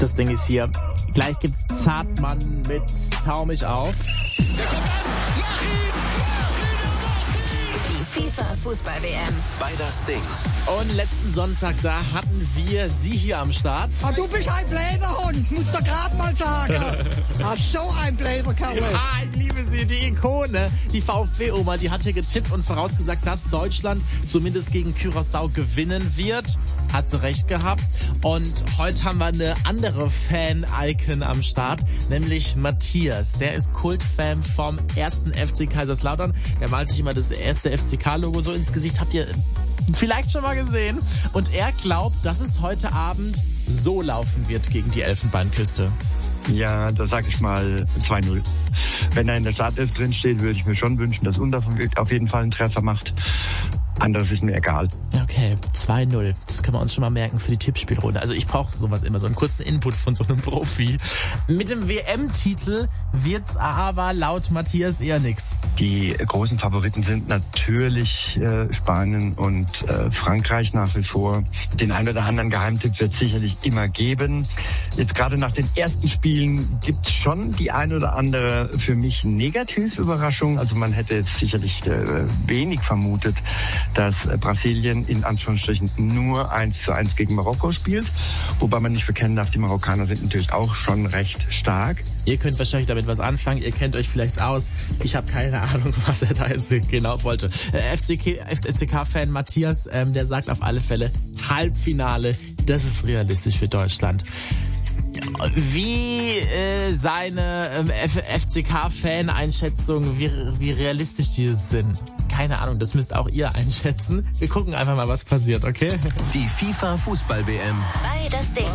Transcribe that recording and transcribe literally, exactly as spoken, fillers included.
Das Ding ist hier. Gleich gibt's Zartmann mit Tau mich auf. Der kommt an, mach ihn! Die FIFA-Fußball-W M. Bei das Ding. Und letzten Sonntag, da hatten wir sie hier am Start. Ah, du bist ein Bläderhund, musst du gerade mal sagen. Ah, so ein Bläderkerl. Ah, ich liebe sie, die Ikone. Die VfB-Oma, die hat hier getippt und vorausgesagt, dass Deutschland zumindest gegen Curaçao gewinnen wird. Hat sie recht gehabt. Und heute haben wir eine andere Fan-Icon am Start, nämlich Matthias. Der ist Kultfan vom ersten F C Kaiserslautern. Der malt sich immer das erste F C K-Logo so ins Gesicht. Habt ihr vielleicht schon mal gesehen. Und er glaubt, dass es heute Abend so laufen wird gegen die Elfenbeinküste. Ja, da sag ich mal zwei null. Wenn er in der Startelf drin steht, würde ich mir schon wünschen, dass Undav auf jeden Fall einen Treffer macht. Anderes ist mir egal. Okay, zwei null. Das können wir uns schon mal merken für die Tippspielrunde. Also ich brauche sowas immer, so einen kurzen Input von so einem Profi. Mit dem W M-Titel wird's aber laut Matthias eher nix. Die großen Favoriten sind natürlich äh, Spanien und äh, Frankreich nach wie vor. Den einen oder anderen Geheimtipp wird es sicherlich immer geben. Jetzt gerade nach den ersten Spielen gibt es schon die ein oder andere für mich Negativüberraschung. Also man hätte jetzt sicherlich äh, wenig vermutet, dass Brasilien in Anführungsstrichen nur eins zu eins gegen Marokko spielt. Wobei man nicht verkennen darf, die Marokkaner sind natürlich auch schon recht stark. Ihr könnt wahrscheinlich damit was anfangen. Ihr kennt euch vielleicht aus. Ich habe keine Ahnung, was er da jetzt genau wollte. Äh, F C K-Fan Matthias, ähm, der sagt auf alle Fälle Halbfinale. Das ist realistisch für Deutschland. Wie äh, seine ähm, F C K-Fan-Einschätzung, wie, wie realistisch die sind. Keine Ahnung, das müsst auch ihr einschätzen. Wir gucken einfach mal, was passiert, okay? Die FIFA-Fußball-W M. Bei das Ding.